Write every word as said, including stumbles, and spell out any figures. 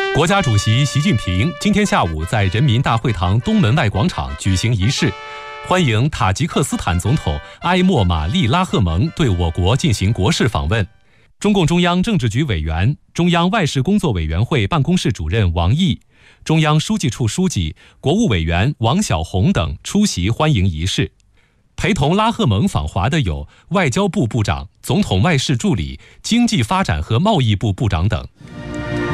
国家主席习近平今天下午在人民大会堂东门外广场举行仪式，欢迎塔吉克斯坦总统埃莫玛丽拉赫蒙对我国进行国事访问。中共中央政治局委员、中央外事工作委员会办公室主任王毅、中央书记处书记、国务委员王晓红等出席欢迎仪式。陪同拉赫蒙访华的有外交部部长、总统外事助理、经济发展和贸易部部长等。